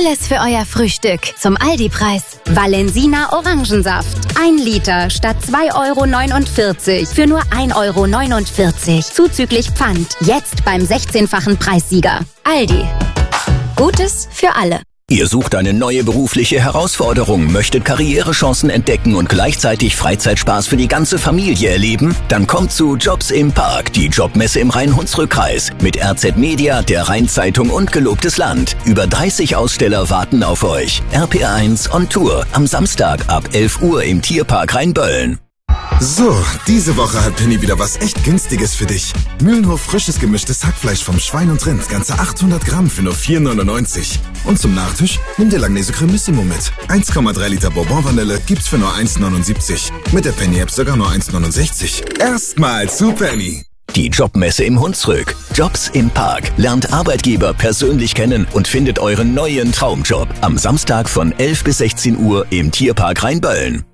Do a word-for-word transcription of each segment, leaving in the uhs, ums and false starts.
Alles für euer Frühstück zum Aldi-Preis. Valensina Orangensaft. Ein Liter statt zwei Euro neunundvierzig für nur ein Euro neunundvierzig. Zuzüglich Pfand. Jetzt beim sechzehnfachen Preissieger. Aldi. Gutes für alle. Ihr sucht eine neue berufliche Herausforderung, möchtet Karrierechancen entdecken und gleichzeitig Freizeitspaß für die ganze Familie erleben? Dann kommt zu Jobs im Park, die Jobmesse im Rhein-Hunsrück-Kreis. Mit R Z Media, der Rhein-Zeitung und Gelobtes Land. Über dreißig Aussteller warten auf euch. R P R eins on Tour. Am Samstag ab elf Uhr im Tierpark Rheinböllen. So, diese Woche hat Penny wieder was echt Günstiges für dich. Mühlenhof frisches gemischtes Hackfleisch vom Schwein und Rind, ganze achthundert Gramm für nur vier neunundneunzig. Und zum Nachtisch nimm dir Langnese Cremissimo mit. eins Komma drei Liter Bourbon Vanille gibt's für nur eins neunundsiebzig. Mit der Penny-App sogar nur eins neunundsechzig. Erstmal zu Penny. Die Jobmesse im Hunsrück. Jobs im Park. Lernt Arbeitgeber persönlich kennen und findet euren neuen Traumjob. Am Samstag von elf bis sechzehn Uhr im Tierpark Rheinböllen.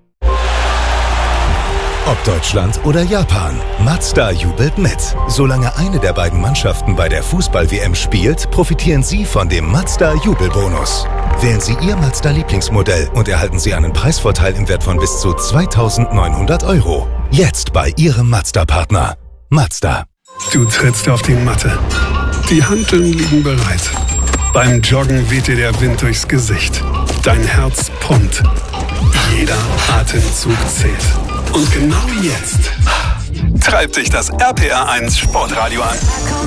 Ob Deutschland oder Japan, Mazda jubelt mit. Solange eine der beiden Mannschaften bei der Fußball-W M spielt, profitieren Sie von dem Mazda-Jubelbonus. Wählen Sie Ihr Mazda-Lieblingsmodell und erhalten Sie einen Preisvorteil im Wert von bis zu zweitausendneunhundert Euro. Jetzt bei Ihrem Mazda-Partner. Mazda. Du trittst auf die Matte. Die Hanteln liegen bereit. Beim Joggen weht dir der Wind durchs Gesicht. Dein Herz pumpt. Jeder Atemzug zählt. Und genau jetzt treibt dich das R P R eins Sportradio an.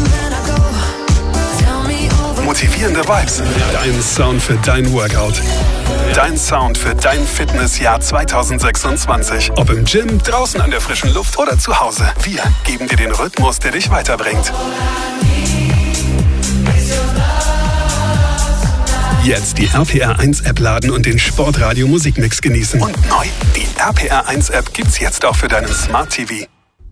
Motivierende Vibes. Dein Sound für dein Workout. Dein Sound für dein Fitnessjahr zweitausendsechsundzwanzig. Ob im Gym, draußen an der frischen Luft oder zu Hause. Wir geben dir den Rhythmus, der dich weiterbringt. Jetzt die R P R eins App laden und den Sportradio Musikmix genießen. Und neu, die R P R eins App gibt's jetzt auch für deinen Smart T V.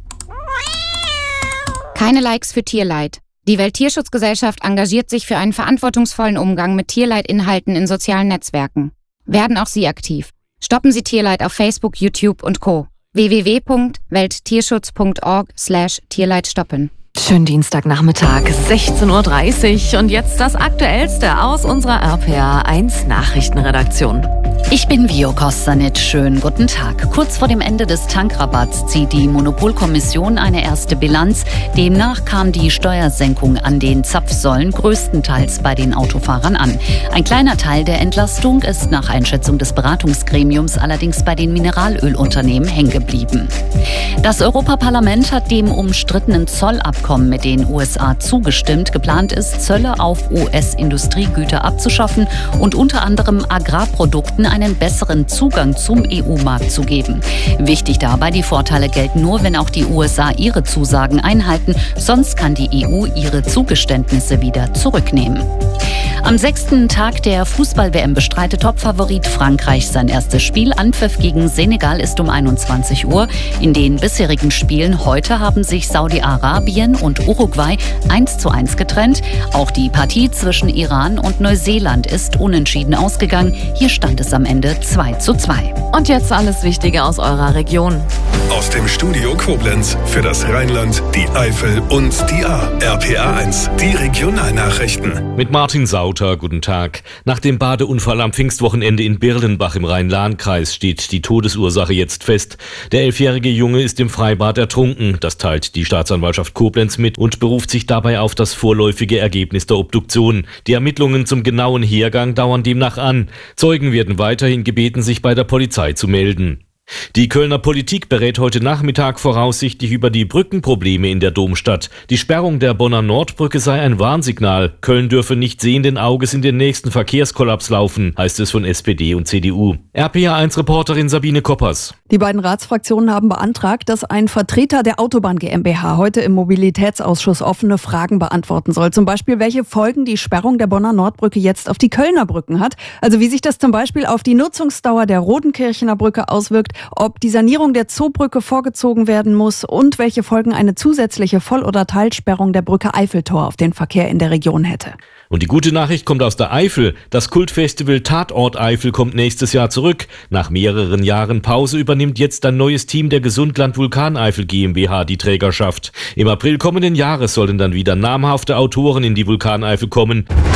Keine Likes für Tierleid. Die Welttierschutzgesellschaft engagiert sich für einen verantwortungsvollen Umgang mit Tierleidinhalten in sozialen Netzwerken. Werden auch Sie aktiv. Stoppen Sie Tierleid auf Facebook, YouTube und Co. w w w punkt welttierschutz punkt org slash Tierleid stoppen. Schönen Dienstagnachmittag, sechzehn Uhr dreißig und jetzt das Aktuellste aus unserer R P R eins Nachrichtenredaktion. Ich bin Vio Kostanic. Schönen guten Tag. Kurz vor dem Ende des Tankrabatts zieht die Monopolkommission eine erste Bilanz. Demnach kam die Steuersenkung an den Zapfsäulen größtenteils bei den Autofahrern an. Ein kleiner Teil der Entlastung ist nach Einschätzung des Beratungsgremiums allerdings bei den Mineralölunternehmen hängen geblieben. Das Europaparlament hat dem umstrittenen Zollabkommen mit den U S A zugestimmt. Geplant ist, Zölle auf U S-Industriegüter abzuschaffen und unter anderem Agrarprodukten einen besseren Zugang zum E U-Markt zu geben. Wichtig dabei, die Vorteile gelten nur, wenn auch die U S A ihre Zusagen einhalten, sonst kann die E U ihre Zugeständnisse wieder zurücknehmen. Am sechsten Tag der Fußball-W M bestreitet Topfavorit Frankreich sein erstes Spiel. Anpfiff gegen Senegal ist um einundzwanzig Uhr. In den bisherigen Spielen heute haben sich Saudi-Arabien und Uruguay eins zu eins getrennt. Auch die Partie zwischen Iran und Neuseeland ist unentschieden ausgegangen. Hier stand es am Ende zwei zu zwei. Und jetzt alles Wichtige aus eurer Region. Aus dem Studio Koblenz für das Rheinland, die Eifel und die A. R P R eins, die Regionalnachrichten. Mit Martin Sauter, guten Tag. Nach dem Badeunfall am Pfingstwochenende in Birlenbach im Rhein-Lahn-Kreis steht die Todesursache jetzt fest. Der elfjährige Junge ist im Freibad ertrunken. Das teilt die Staatsanwaltschaft Koblenz mit und beruft sich dabei auf das vorläufige Ergebnis der Obduktion. Die Ermittlungen zum genauen Hergang dauern demnach an. Zeugen werden weiterhin gebeten, sich bei der Polizei zu melden. Die Kölner Politik berät heute Nachmittag voraussichtlich über die Brückenprobleme in der Domstadt. Die Sperrung der Bonner Nordbrücke sei ein Warnsignal. Köln dürfe nicht sehenden Auges in den nächsten Verkehrskollaps laufen, heißt es von S P D und C D U. R P R eins Reporterin Sabine Koppers. Die beiden Ratsfraktionen haben beantragt, dass ein Vertreter der Autobahn GmbH heute im Mobilitätsausschuss offene Fragen beantworten soll. Zum Beispiel, welche Folgen die Sperrung der Bonner Nordbrücke jetzt auf die Kölner Brücken hat. Also wie sich das zum Beispiel auf die Nutzungsdauer der Rodenkirchener Brücke auswirkt, ob die Sanierung der Zoobrücke vorgezogen werden muss und welche Folgen eine zusätzliche Voll- oder Teilsperrung der Brücke Eiffeltor auf den Verkehr in der Region hätte. Und die gute Nachricht kommt aus der Eifel. Das Kultfestival Tatort Eifel kommt nächstes Jahr zurück. Nach mehreren Jahren Pause übernimmt jetzt ein neues Team der Gesundland Vulkaneifel GmbH die Trägerschaft. Im April kommenden Jahres sollen dann wieder namhafte Autoren in die Vulkaneifel kommen.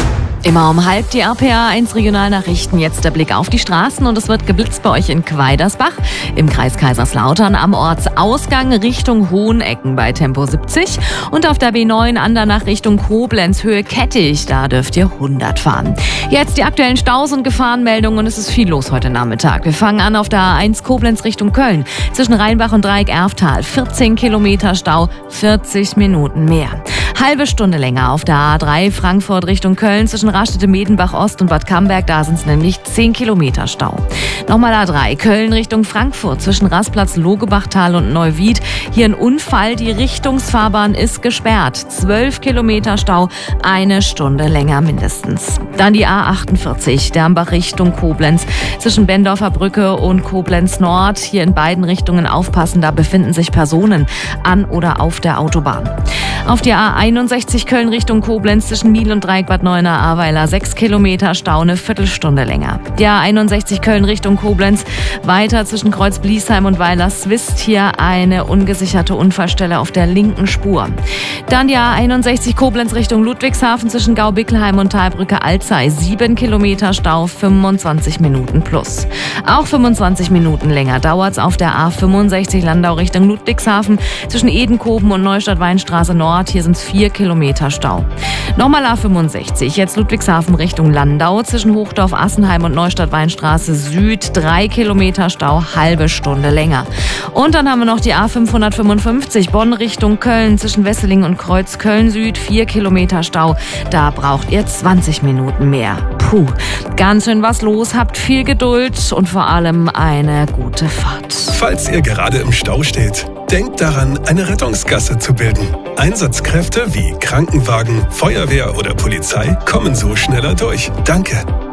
Immer um halb die R P A eins Regionalnachrichten. Jetzt der Blick auf die Straßen und es wird geblitzt bei euch in Quaidersbach, im Kreis Kaiserslautern am Ortsausgang Richtung Hohenecken bei Tempo siebzig und auf der B neun Andernach Richtung Koblenz Höhe Kettich, da dürft ihr hundert fahren. Jetzt die aktuellen Staus und Gefahrenmeldungen und es ist viel los heute Nachmittag. Wir fangen an auf der A eins Koblenz Richtung Köln, zwischen Rheinbach und Dreieck Erftal, vierzehn Kilometer Stau, vierzig Minuten mehr. Halbe Stunde länger auf der A drei Frankfurt Richtung Köln, zwischen Rastede, Medenbach Ost und Bad Camberg, da sind es nämlich zehn Kilometer Stau. Nochmal A drei Köln Richtung Frankfurt, zwischen Rastplatz, Logebachtal und Neuwied. Hier ein Unfall, die Richtungsfahrbahn ist gesperrt. zwölf Kilometer Stau, eine Stunde länger mindestens. Dann die A achtundvierzig, Dernbach Richtung Koblenz, zwischen Bendorfer Brücke und Koblenz Nord. Hier in beiden Richtungen aufpassen, da befinden sich Personen an oder auf der Autobahn. Auf die A einundsechzig Köln Richtung Koblenz, zwischen Miel und Dreieck Bad Neuenahr-Ahrweiler, sechs Kilometer Stau, eine Viertelstunde länger. Die A einundsechzig Köln Richtung Koblenz, weiter zwischen Kreuz-Bliesheim und Weiler-Swist, hier eine ungesicherte Unfallstelle auf der linken Spur. Dann die A einundsechzig Koblenz Richtung Ludwigshafen, zwischen Gau-Bickelheim und Talbrücke Alzey, sieben Kilometer Stau, fünfundzwanzig Minuten plus. Auch fünfundzwanzig Minuten länger dauert's auf der A fünfundsechzig Landau Richtung Ludwigshafen, zwischen Edenkoben und Neustadt-Weinstraße Nord, hier sind's vier Kilometer Stau. Nochmal A fünfundsechzig, jetzt Ludwigshafen Richtung Landau, zwischen Hochdorf, Assenheim und Neustadt-Weinstraße Süd, drei Kilometer Stau, halbe Stunde länger. Und dann haben wir noch die A fünfhundertfünfundfünfzig, Bonn Richtung Köln, zwischen Wesseling und Kreuz Köln Süd, vier Kilometer Stau, da braucht ihr zwanzig Minuten mehr. Puh, ganz schön was los, habt viel Geduld und vor allem eine gute Fahrt. Falls ihr gerade im Stau steht, denkt daran, eine Rettungsgasse zu bilden. Einsatzkräfte wie Krankenwagen, Feuerwehr oder Polizei kommen so schneller durch. Danke.